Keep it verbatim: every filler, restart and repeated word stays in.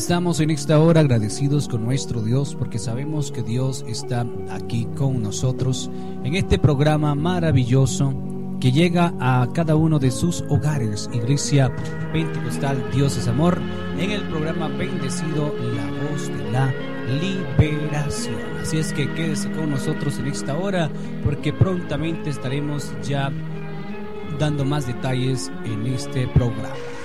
Estamos en esta hora agradecidos con nuestro Dios porque sabemos que Dios está aquí con nosotros en este programa maravilloso que llega a cada uno de sus hogares. Iglesia Pentecostal Dios es Amor, en el programa bendecido La Voz de la Liberación. Así es que quédese con nosotros en esta hora porque prontamente estaremos ya dando más detalles en este programa.